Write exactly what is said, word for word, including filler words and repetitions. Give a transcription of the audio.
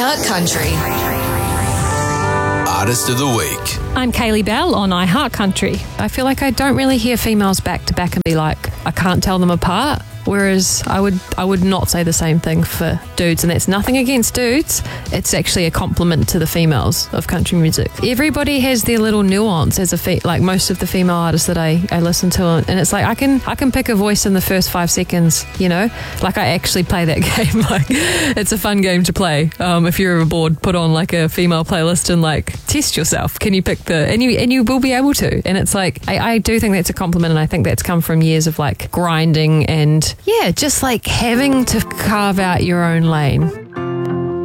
iHeart Country. Artist of the Week. I'm Kaylee Bell on iHeart Country. I feel like I don't really hear females back to back and be like, I can't tell them apart. Whereas I would I would not say the same thing for dudes, and that's nothing against dudes. It's actually a compliment to the females of country music. Everybody has their little nuance as a fe- like most of the female artists that I, I listen to, and it's like I can I can pick a voice in the first five seconds, you know? Like I actually play that game. Like it's a fun game to play. Um, if you're ever bored, put on like a female playlist and like test yourself. Can you pick the and you and you will be able to. And it's like I, I do think that's a compliment, and I think that's come from years of like grinding and yeah, just like having to carve out your own lane.